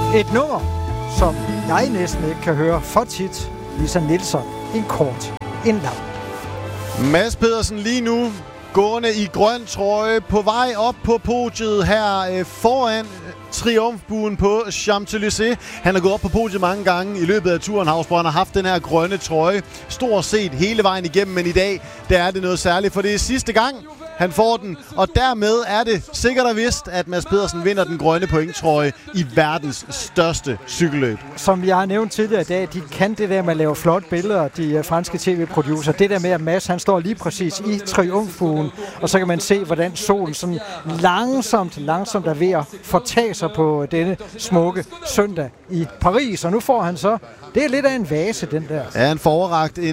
Et nummer, som jeg næsten ikke kan høre for tit. Lisa Nielsen, en kort, en lang. Mads Pedersen lige nu gående i grøn trøje på vej op på podiet her foran triumfbuen på Champs-Élysées. Han har gået op på podiet mange gange i løbet af turen, Hausborg. Han har haft den her grønne trøje stort set hele vejen igennem, men i dag der er det noget særligt, for det er sidste gang, han får den, og dermed er det sikkert og vist, at Mads Pedersen vinder den grønne pointtrøje i verdens største cykelløb. Som jeg har nævnt tidligere i dag, de kan det der med at lave flotte billeder, de franske tv-producer. Det der med, at Mads han står lige præcis i triumfbuen, og så kan man se, hvordan solen sådan langsomt er ved at fortage sig på denne smukke søndag i Paris. Og nu får han så, det er lidt af en vase, den der. Ja, han får overrakt en,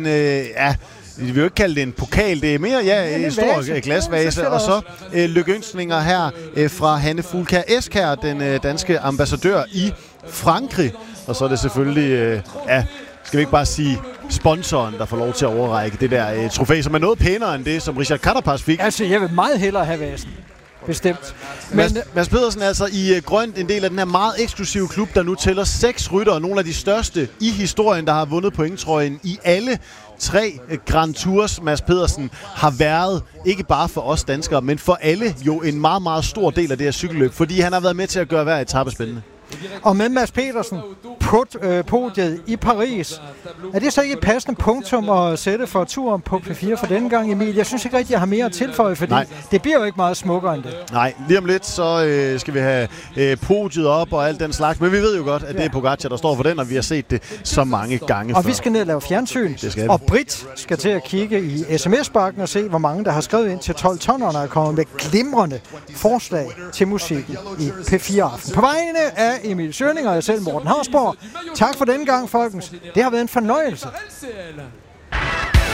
vi vil jo ikke kalde det en pokal, det er mere en stor glasvase, og så lykønskninger her fra Hanne Fulkær Eskær, den danske ambassadør i Frankrig. Og så er det selvfølgelig, skal vi ikke bare sige sponsoren, der får lov til at overrække det der trofæ, som er noget pænere end det, som Richard Carapaz fik. Altså, jeg vil meget hellere have vasen. Bestemt. Men Mads Pedersen er altså i grønt en del af den her meget eksklusive klub, der nu tæller 6 ryttere, nogle af de største i historien, der har vundet pointtrøjen i alle 3 Grand Tours. Mads Pedersen har været, ikke bare for os danskere, men for alle jo en meget, meget stor del af det her cykelløb, fordi han har været med til at gøre hver etape spændende. Og med Mads Pedersen på podiet i Paris, er det så ikke et passende punktum at sætte for turen på P4 for denne gang, Emil? Jeg synes ikke rigtig, jeg har mere at tilføje, fordi det bliver jo ikke meget smukkere end det. Nej, lige om lidt, så skal vi have podiet op og alt den slags, men vi ved jo godt, at det er Pogacar, der står for den, og vi har set det så mange gange før. Og vi skal ned og lave fjernsyn, og Britt skal til at kigge i sms-bakken og se, hvor mange der har skrevet ind til 12-tonnerne og kommet med glimrende forslag til musikken i P4-aften. På vegne af Emil Schøning og jeg selv, Morten Hausborg. Tak for denne gang, folkens. Det har været en fornøjelse.